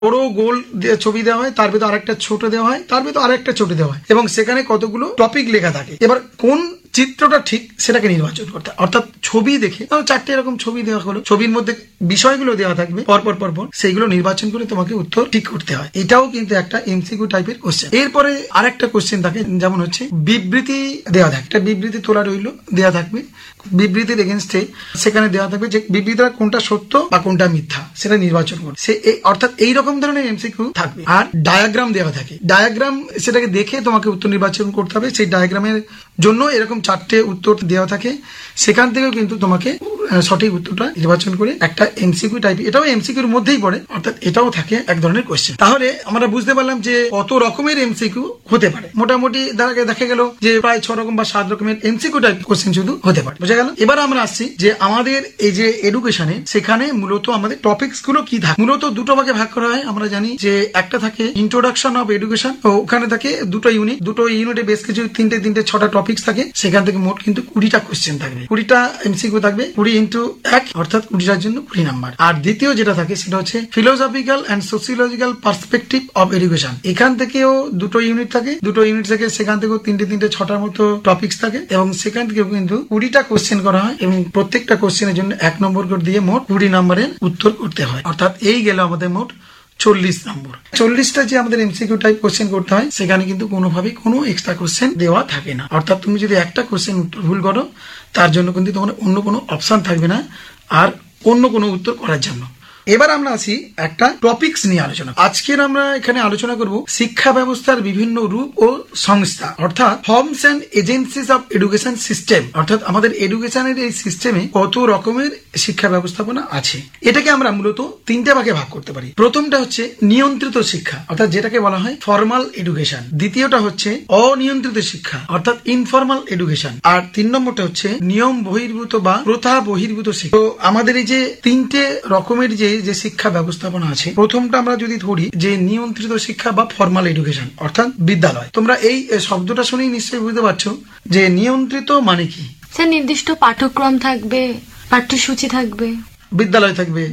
বড় গোল ছবি দেওয়া হয়, তার ভিতরে আরেকটা ছোট দেওয়া হয়, তার ভিতরে আরেকটা ছোট দেওয়া হয়, এবং সেখানে কতগুলো টপিক লেখা থাকে। এবার কোন চিত্রটা ঠিক সেটাকে নির্বাচন করতে, অর্থাৎ ছবি দেখে 4টে এরকম ছবি দেওয়া হলো, ছবির মধ্যে বিষয়গুলো দেওয়া থাকবে পরপর পরপর, সেইগুলো নির্বাচন করে তোমাকে উত্তর ঠিক করতে হয়। এটাও কিন্তু একটা এমসিকিউ টাইপের কোশ্চেন। এরপরে আরেকটা কোশ্চেন থাকে, যেমন হচ্ছে বিবৃতি দেওয়া থাকে, একটা বিবৃতি তোলা রইল, দেওয়া থাকবে বিবৃতির এগেনস্টে, সেখানে দেওয়া থাকবে যে বিবৃতিটা কোনটা সত্য বা কোনটা মিথ্যা সেটা নির্বাচন করে, সে অর্থাৎ এইরকম ধরনের এমসিকিউ থাকবে। আর ডায়াগ্রাম দেওয়া থাকে, ডায়াগ্রাম সেটাকে দেখে তোমাকে উত্তর নির্বাচন করতে হবে। সেই ডায়াগ্রামের জন্য এরকম 4টে উত্তর দেওয়া থাকে, সেখান থেকেও কিন্তু তোমাকে সঠিক উত্তরটা নির্বাচন করে একটা এমসিকিউ টাইপ, এটাও এমসিকিউর মধ্যেই পড়ে, অর্থাৎ এটাও থাকে এক ধরনের কোশ্চেন। তাহলে আমরা বুঝতে পারলাম যে কত রকমের এমসিকিউ হতে পারে। মোটামুটি দেখা গেল যে প্রায় 6 রকম বা 7 রকমের এমসিকিউ টাইপ কোশ্চেন শুধু হতে পারে, বোঝা গেল। এবার আমরা আসছি যে আমাদের এই যে এডুকেশনে, সেখানে মূলত আমাদের টপিকস গুলো কি থাকে। মূলত দুটো ভাগে ভাগ করা হয়। আমরা জানি যে একটা থাকে ইন্ট্রোডাকশন অফ এডুকেশন, ওখানে থাকে দুটো ইউনিট, দুটো ইউনিটে বেশ কিছু 3টে 6টা টপিকস থাকে, সেখান থেকে মোট কিন্তু 20টা কোশ্চেন থাকবে, 20টা এমসিকিউ থাকবে, 20 ইন্টু 1 অর্থাৎ 20টার জন্য 20 নাম্বার। আর দ্বিতীয় যেটা থাকে সেটা হচ্ছে philosophical and sociological perspective of education. এখান থেকেও দুটো ইউনিট থাকে, দুটো ইউনিট থেকে সেখান থেকেও 3টে 6টার মতো টপিকস থাকে, এবং সেখান থেকেও কিন্তু 20টা কোশ্চেন করা হয়, এবং প্রত্যেকটা কোশ্চেনের জন্য 1 নম্বর করে দিয়ে মোট 20 নম্বরের উত্তর করতে হয়। অর্থাৎ এই গেল আমাদের মোট 40 নম্বর। 40টা যে আমাদের এমসিকিউ টাইপ কোশ্চেন করতে হয়, সেখানে কিন্তু কোনোভাবেই কোনো এক্সট্রা কোশ্চেন দেওয়া থাকে না। অর্থাৎ তুমি যদি একটা কোশ্চেন উত্তর ভুল করো, তার জন্য কিন্তু তোমার অন্য কোনো অপশন থাকবে না আর অন্য কোনো উত্তর করার জন্য। এবার আমরা আসি একটা টপিকস নিয়ে আলোচনা। আজকের আমরা এখানে আলোচনা করব শিক্ষা ব্যবস্থার বিভিন্ন রূপ ও সংস্থা, অর্থাৎ forms and agencies of education system. অর্থাৎ আমাদের এডুকেশনের এই সিস্টেমে কত রকমের শিক্ষা ব্যবস্থাপনা আছে। এটাকে আমরা মূলত 3টে ভাগে ভাগ করতে পারি। প্রথমটা হচ্ছে নিয়ন্ত্রিত শিক্ষা, অর্থাৎ যেটাকে বলা হয় ফর্মাল এডুকেশন। দ্বিতীয়টা হচ্ছে অনিয়ন্ত্রিত শিক্ষা, অর্থাৎ ইনফর্মাল এডুকেশন। আর 3 নম্বরটা হচ্ছে নিয়ম বহির্ভূত বা প্রথা বহির্ভূত শিক্ষা। তো আমাদের এই যে 3টে রকমের যে শিক্ষা ব্যবস্থাপনা আছে, প্রথমটা আমরা যদি ধরি যে নিয়ন্ত্রিত শিক্ষা বা ফর্মাল এডুকেশন, অর্থাৎ বিদ্যালয়। তোমরা এই শব্দটা শুনেই নিশ্চয়ই বুঝতে পারছো যে নিয়ন্ত্রিত মানে কি। স্যার, নির্দিষ্ট পাঠ্যক্রম থাকবে, পাঠ্যসূচি থাকবে, বিদ্যালয় থাকবে।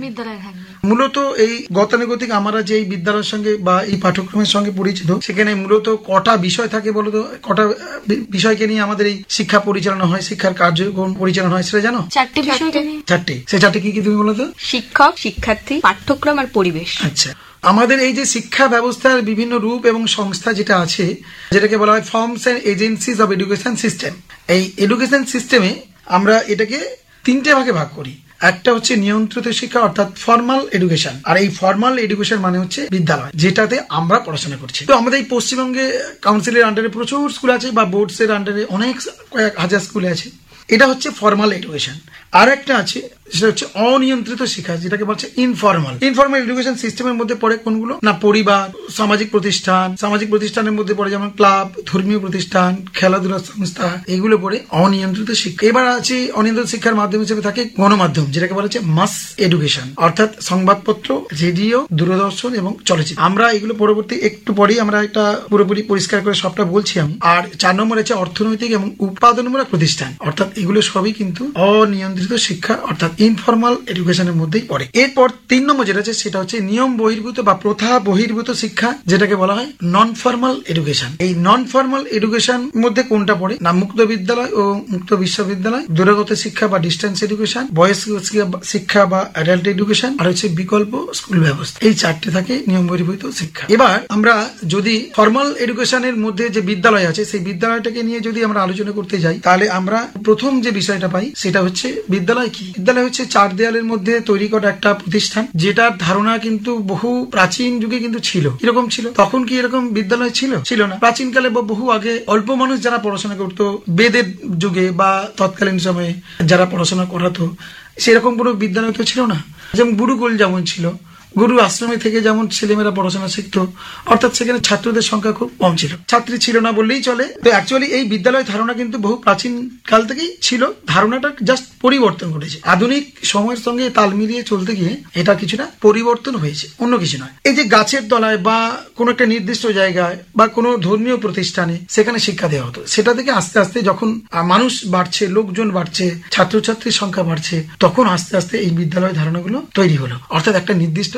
মূলত এই গতানুগতিক আমরা যে এই বিদ্যালয়ের সঙ্গে বা এই পাঠ্যক্রমের সঙ্গে পরিচিত, সেখানে মূলত কটা বিষয় থাকে বলতো? কটা বিষয়কে নিয়ে আমাদের এই শিক্ষা পরিচালনা হয়, শিক্ষার কার্যক্রম পরিচালনা হয়, সেটা জানো? 4টে বিষয়। 4টে। সেই 4টে কি কি তুমি বলো তো? শিক্ষক, শিক্ষার্থী, পাঠ্যক্রম আর পরিবেশ। আচ্ছা, আমাদের এই যে শিক্ষা ব্যবস্থার বিভিন্ন রূপ এবং সংস্থা যেটা আছে, যেটাকে বলা হয় forms and agencies of education system. এই এডুকেশন সিস্টেমে আমরা এটাকে 3টে ভাগে ভাগ করি। একটা হচ্ছে নিয়ন্ত্রিত শিক্ষা, অর্থাৎ ফর্মাল এডুকেশন। আর এই ফর্মাল এডুকেশন মানে হচ্ছে বিদ্যালয়, যেটাতে আমরা পড়াশোনা করছি। তো আমাদের এই পশ্চিমবঙ্গে কাউন্সিলের আন্ডারে প্রচুর স্কুল আছে, বা বোর্ডস এর আন্ডারে অনেক কয়েক হাজার স্কুল আছে। এটা হচ্ছে ফর্মাল এডুকেশন। আর একটা আছে সেটা হচ্ছে অনিয়ন্ত্রিত শিক্ষা, যেটাকে বলছে ইনফর্মাল। ইনফর্মাল এডুকেশন সিস্টেমের মধ্যে পড়ে কোনগুলো না? পরিবার, সামাজিক প্রতিষ্ঠান। সামাজিক প্রতিষ্ঠানের মধ্যে পড়ে যেমন ক্লাব, ধর্মীয় প্রতিষ্ঠান, খেলাধুলার সংস্থা, এগুলো পড়ে অনিয়ন্ত্রিত শিক্ষা। এবার আছে অনিয়ন্ত্রিত শিক্ষার মাধ্যম হিসেবে থাকে গণমাধ্যম, যেটাকে বলা হচ্ছে মাস এডুকেশন, অর্থাৎ সংবাদপত্র, রেডিও, দূরদর্শন এবং চলচ্চিত্র। আমরা এগুলো পরবর্তী একটু পরেই আমরা একটা পুরোপুরি পরিষ্কার করে সবটা বলছি আমি। আর 4 নম্বর আছে অর্থনৈতিক এবং উৎপাদনমূলক প্রতিষ্ঠান, অর্থাৎ এগুলো সবই কিন্তু অনিয়ন্ত্রিত শিক্ষা, অর্থাৎ ইনফর্মাল এডুকেশনের মধ্যেই পড়ে। এরপর 3 নম্বর যেটা আছে সেটা হচ্ছে নিয়ম বহির্ভূত বা প্রথা বহির্ভূত শিক্ষা, যেটাকে বলা হয় নন ফর্মাল এডুকেশন। এই নন ফর্মাল এডুকেশন মধ্যে কোনটা পড়ে না? মুক্ত বিদ্যালয় ও মুক্ত বিশ্ববিদ্যালয়, দূরগত শিক্ষা বা ডিস্টেন্স এডুকেশন, বয়স্ক শিক্ষা বা অ্যাডাল্ট এডুকেশন, আর হচ্ছে বিকল্প স্কুল ব্যবস্থা। এই 4টে থাকে নিয়ম বহির্ভূত শিক্ষা। এবার আমরা যদি ফর্মাল এডুকেশনের মধ্যে যে বিদ্যালয় আছে, সেই বিদ্যালয়টাকে নিয়ে যদি আমরা আলোচনা করতে যাই, তাহলে আমরা প্রথম যে বিষয়টা পাই সেটা হচ্ছে বিদ্যালয় কি। বিদ্যালয় হচ্ছে 4 দেয়ালের মধ্যে তৈরি করা একটা প্রতিষ্ঠান, যেটার ধারণা কিন্তু বহু প্রাচীন যুগে কিন্তু ছিল। কিরকম ছিল? তখন কি এরকম বিদ্যালয় ছিল না। প্রাচীনকালে বা বহু আগে অল্প মানুষ যারা পড়াশোনা করতো, বেদের যুগে বা তৎকালীন সময়ে যারা পড়াশোনা করাতো, সেরকম কোনো বিদ্যালয় তো ছিল না। যেমন গুরুকুল যেমন ছিল, গুরু আশ্রমে থেকে যেমন ছেলেমেয়েরা পড়াশোনা শিখতো, অর্থাৎ সেখানে ছাত্রদের সংখ্যা খুব কম ছিল, ছাত্রী ছিল না বললেই চলে। তো অ্যাকচুয়ালি এই বিদ্যালয় ধারণা কিন্তু বহু প্রাচীন কাল থেকেই ছিল। ধারণাটা জাস্ট পরিবর্তন ঘটেছে আধুনিক সময়ের সঙ্গে তাল মিলিয়ে চলতে গিয়ে, এটা কিছুটা পরিবর্তন হয়েছে, অন্য কিছু নয়। এই যে গাছের তলায় বা কোনো একটা নির্দিষ্ট জায়গায় বা কোনো ধর্মীয় প্রতিষ্ঠানে সেখানে শিক্ষা দেওয়া হতো, সেটা থেকে আস্তে আস্তে যখন মানুষ বাড়ছে, লোকজন বাড়ছে, ছাত্রছাত্রীর সংখ্যা বাড়ছে, তখন আস্তে আস্তে এই বিদ্যালয় ধারণাগুলো তৈরি হলো। অর্থাৎ একটা নির্দিষ্ট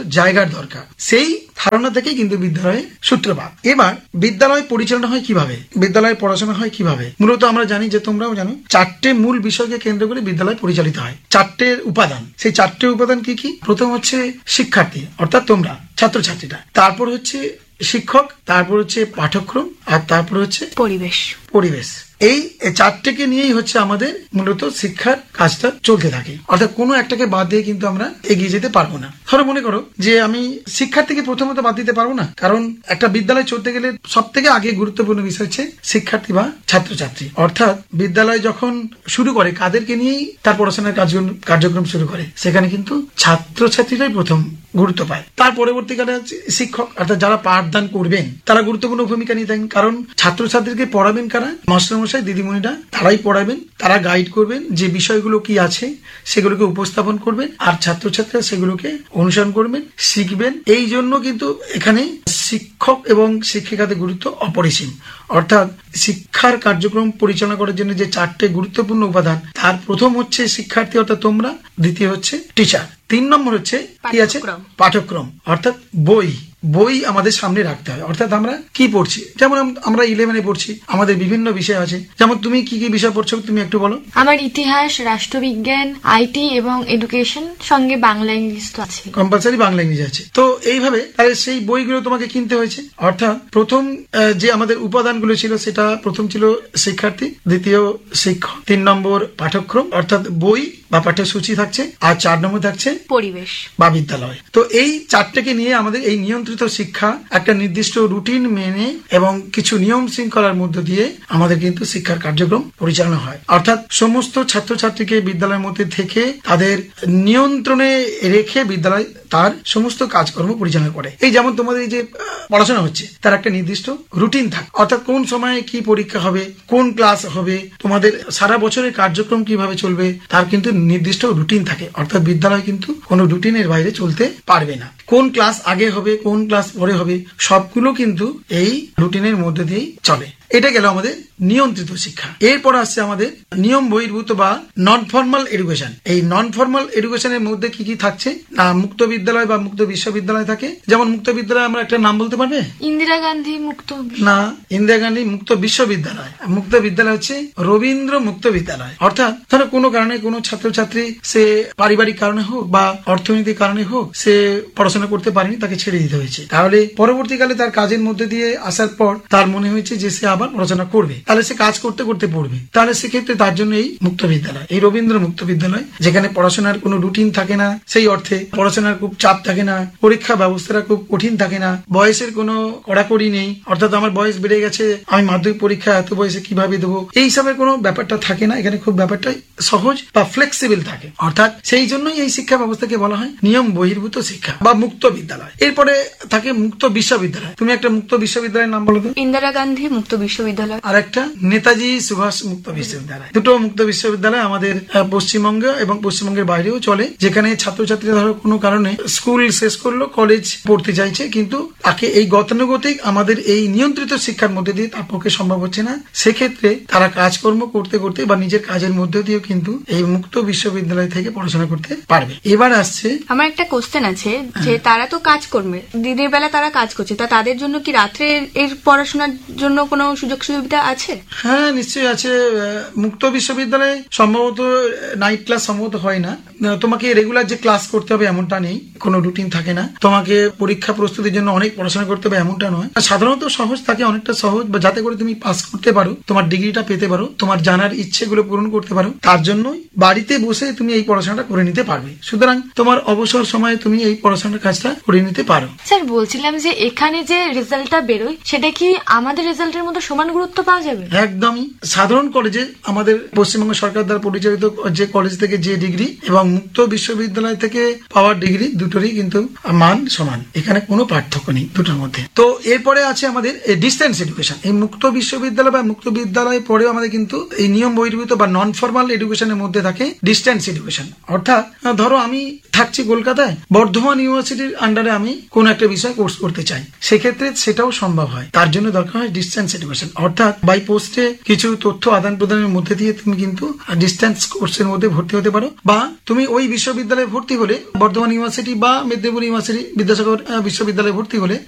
জায়গার দরকার, সেই ধারণা থেকেই কিন্তু বিদ্যালয়ের সূত্রপাত। এবার বিদ্যালয় পরিচালনা হয় কিভাবে, বিদ্যালয়ের পড়াশোনা হয় কিভাবে? মূলত আমরা জানি, যে তোমরাও জানো, 4টে মূল বিষয়কে কেন্দ্র করে বিদ্যালয় পরিচালিত হয়। 4টে উপাদান, সেই 4টে উপাদান কি কি? প্রথম হচ্ছে শিক্ষার্থী, অর্থাৎ তোমরা ছাত্রছাত্রীরা, তারপর হচ্ছে শিক্ষক, তারপর হচ্ছে পাঠ্যক্রম, আর তারপর হচ্ছে পরিবেশ। এই 4টেকে নিয়েই হচ্ছে আমাদের মূলত শিক্ষার কাজটা চলতে থাকে। অর্থাৎ কোনো একটাকে বাদ দিয়ে কিন্তু আমরা এগিয়ে যেতে পারবো না। ধরো মনে করো যে আমি শিক্ষার্থীকে প্রথমত বাদ দিতে পারবো না, কারণ একটা বিদ্যালয় চলতে গেলে সব থেকে আগে গুরুত্বপূর্ণ বিষয় হচ্ছে শিক্ষার্থী বা ছাত্রছাত্রী। অর্থাৎ বিদ্যালয় যখন শুরু করে, কাদেরকে নিয়েই তার পড়াশোনার কার্যক্রম শুরু করে, সেখানে কিন্তু ছাত্রছাত্রীরাই প্রথম গুরুত্ব পায়। তার পরবর্তীকালে হচ্ছে শিক্ষক, অর্থাৎ যারা পাঠদান করবেন তারা গুরুত্বপূর্ণ ভূমিকা নিয়ে থাকেন। কারণ ছাত্রছাত্রীকে পড়াবেন কারা? মাস্টারমশাই, দিদিমণিরা, তারাই পড়াবেন, তারা গাইড করবেন, যে বিষয়গুলো কি আছে সেগুলোকে উপস্থাপন করবেন, আর ছাত্রছাত্রীরা সেগুলোকে অনুসরণ করবেন, শিখবেন। এই জন্য কিন্তু এখানে শিক্ষক এবং শিক্ষিকাদের গুরুত্ব অপরিসীম। অর্থাৎ শিক্ষার কার্যক্রম পরিচালনা করার জন্য যে 4টে গুরুত্বপূর্ণ উপাদান, তার প্রথম হচ্ছে শিক্ষার্থী অর্থাৎ তোমরা, দ্বিতীয় হচ্ছে টিচার, 3 নম্বর হচ্ছে কি আছে? পাঠ্যক্রম, অর্থাৎ বই আমাদের সামনে রাখতে হয়। অর্থাৎ আমরা কি পড়ছি, যেমন আমরা 11-এ পড়ছি, আমাদের বিভিন্ন বিষয় আছে। যেমন তুমি কি কি বিষয় পড়ছো, তুমি একটু বলো। আমার ইতিহাস, রাষ্ট্রবিজ্ঞান, আইটি এবং এডুকেশন, সঙ্গে বাংলা ইংলিশ তো আছে, কম্পালসারি বাংলা ইংরেজি আছে। তো এইভাবে তাহলে সেই বইগুলো তোমাকে কিনতে হয়েছে। অর্থাৎ প্রথম যে আমাদের উপাদানগুলো ছিল, সেটা প্রথম ছিল শিক্ষার্থী, দ্বিতীয় শিক্ষক, 3 নম্বর পাঠ্যক্রম অর্থাৎ বই বা পাঠ্যসূচি থাকছে, আর 4 নম্বর থাকছে পরিবেশ বা বিদ্যালয়। তো এই 4টেকে নিয়ে আমাদের এই নিয়ন্ত্রিত শিক্ষা একটা নির্দিষ্ট রুটিন মেনে এবং কিছু নিয়ম শৃঙ্খলার মধ্য দিয়ে আমাদের কিন্তু শিক্ষার কার্যক্রম পরিচালনা হয়। অর্থাৎ সমস্ত ছাত্রছাত্রীকে বিদ্যালয়ের মধ্যে থেকে তাদের নিয়ন্ত্রণে রেখে বিদ্যালয় তার সমস্ত কাজকর্ম পরিচালনা করে। এই যেমন তোমাদের এই যে পড়াশোনা হচ্ছে, তার একটা নির্দিষ্ট রুটিন থাকে। অর্থাৎ কোন সময়ে কি পরীক্ষা হবে, কোন ক্লাস হবে, তোমাদের সারা বছরের কার্যক্রম কিভাবে চলবে, তার কিন্তু নির্দিষ্ট রুটিন থাকে। অর্থাৎ বিদ্যালয় কিন্তু কোনো রুটিনের বাইরে চলতে পারবে না। কোন ক্লাস আগে হবে, কোন ক্লাস পরে হবে, সবগুলো কিন্তু এই রুটিনের মধ্যে দিয়েই চলে। এটা গেল আমাদের নিয়ন্ত্রিত শিক্ষা। এরপর আসছে আমাদের নিয়ম বহির্ভূত বা নন ফর্মাল এডুকেশন। এই নন ফর্মাল এডুকেশনের মধ্যে কি কি থাকছে না, মুক্ত বিদ্যালয় বা মুক্ত বিশ্ববিদ্যালয় থাকে। যেমন মুক্ত বিদ্যালয় আমরা একটা নাম বলতে পারবে? ইন্দিরা গান্ধী মুক্ত না, ইন্দিরা গান্ধী মুক্ত বিশ্ববিদ্যালয়। মুক্ত বিদ্যালয় হচ্ছে রবীন্দ্র মুক্ত বিদ্যালয়। অর্থাৎ ধরো কোনো কারণে কোনো ছাত্রছাত্রী সে পারিবারিক কারণে হোক বা অর্থনৈতিক কারণে হোক সে পড়াশোনা করতে পারেনি, তাকে ছেড়ে দিতে হয়েছে। তাহলে পরবর্তীকালে তার কাজের মধ্যে দিয়ে আসার পর তার মনে হয়েছে যে সে আবার পড়াশোনা করবে, তাহলে সে কাজ করতে করতে পড়বে। তাহলে সেক্ষেত্রে তার জন্য এই মুক্ত বিদ্যালয়, এই রবীন্দ্র মুক্ত বিদ্যালয়, যেখানে পড়াশোনার কোনো রুটিন থাকে না, সেই অর্থে পড়াশোনার খুব চাপ থাকে না, পরীক্ষা ব্যবস্থাটা খুব কঠিন থাকে না, বয়সের কোনো কড়াকড়ি নেই। অর্থাৎ আমার বয়স বেড়ে গেছে, আমি মাধ্যমিক পরীক্ষা এত বয়সে কিভাবে দেবো, এই সবের কোনো ব্যাপারটা থাকে না। এখানে খুব ব্যাপারটা সহজ বা ফ্লেক্সিবল থাকে। অর্থাৎ সেই জন্যই এই শিক্ষা ব্যবস্থাকে বলা হয় নিয়ম বহির্ভূত শিক্ষা বা মুক্ত বিদ্যালয়। এরপরে থাকে মুক্ত বিশ্ববিদ্যালয়। তুমি একটা মুক্ত বিশ্ববিদ্যালয়ের নাম বলো তো। ইন্দিরা গান্ধী মুক্ত বিশ্ববিদ্যালয়, আর একটা নেতাজি সুভাষ মুক্ত বিশ্ববিদ্যালয়। দুটো মুক্ত বিশ্ববিদ্যালয় আমাদের পশ্চিমবঙ্গে এবং পশ্চিমবঙ্গের বাইরেও চলে, যেখানে ছাত্রছাত্রীরা ধরো কোনো কারণে স্কুল শেষ করলো, কলেজ পড়তে চাইছে, কিন্তু তাকে এই গতানুগতিক আমাদের এই নিয়ন্ত্রিত শিক্ষার মধ্যে দিয়ে তার পক্ষে সম্ভব হচ্ছে না। সেক্ষেত্রে তারা কাজকর্ম করতে করতে বা নিজের কাজের মধ্যে দিয়েও কিন্তু এই মুক্ত বিশ্ববিদ্যালয় থেকে পড়াশোনা করতে পারবে। এবার আসছে আমার একটা কোশ্চেন আছে, যে তারা তো কাজ করবে, দিনের বেলা তারা কাজ করছে, তা তাদের জন্য কি রাত্রে এর পড়াশোনার জন্য কোনো সুযোগ সুবিধা আছে? হ্যাঁ, নিশ্চয়ই আছে। মুক্ত বিশ্ববিদ্যালয়ে সম্ভবত নাইট ক্লাস সম্ভবত হয় না। তোমাকে রেগুলার যে ক্লাস করতে হবে এমনটা নেই, কোনো রুটিন থাকে না। তোমাকে পরীক্ষা প্রস্তুতির জন্য অনেক পড়াশোনা করতে হবে এমনটা নয়। সাধারণত সহজ থাকে, অনেকটা সহজ, বা যাতে করে তুমি পাস করতে পারো, তোমার ডিগ্রিটা পেতে পারো, তোমার জানার ইচ্ছেগুলো পূরণ করতে পারো, তার জন্যই বাড়িতে বসে তুমি এই পড়াশোনাটা করে নিতে পারবে। সুতরাং তোমার অবসর সময়ে তুমি এই পড়াশোনার কাজটা করে নিতে পারো। স্যার বলছিলাম যে এখানে যে রেজাল্টটা বেরোয়, সেটা কি আমাদের রেজাল্টের মতো সমান গুরুত্ব পাওয়া যাবে? একদমই। সাধারণ কলেজে আমাদের পশ্চিমবঙ্গ সরকার দ্বারা পরিচালিত যে কলেজ থেকে যে ডিগ্রি এবং মুক্ত বিশ্ববিদ্যালয় থেকে পাওয়ার ডিগ্রি, দুটোরই কিন্তু মান সমান, এখানে কোনো পার্থক্য নেই দুটোর মধ্যে। তো এরপরে আছে আমাদের ডিস্টেন্স এডুকেশন। এই মুক্ত বিশ্ববিদ্যালয় বা মুক্ত বিদ্যালয় পরেও আমাদের কিন্তু এই নিয়ম বহির্ভূত বা নন ফর্মাল এডুকেশনের মধ্যে থাকে ডিস্টেন্স এডুকেশন। অর্থাৎ ধরো আমি থাকছি কলকাতায়, বর্ধমান ইউনিভার্সিটির আন্ডারে আমি কোন একটা বিষয় কোর্স করতে চাই, সেক্ষেত্রে সেটাও সম্ভব হয়। তার জন্য দরকার হয় ডিস্টেন্স এডুকেশন। এডুকেশন, অর্থাৎ বাই পোস্টে কিছু তথ্য আদান প্রদানের মধ্যে দিয়ে তুমি কিন্তু ডিস্টেন্স কোর্সের মধ্যে ভর্তি হতে পারো, বা তুমি ওই বিশ্ববিদ্যালয়ে ভর্তি হলে, বর্ধমান ইউনিভার্সিটি বা মেদিনীপুর ইউনিভার্সিটি, বিদ্যাসাগর বিশ্ববিদ্যালয়ে ভর্তি হলে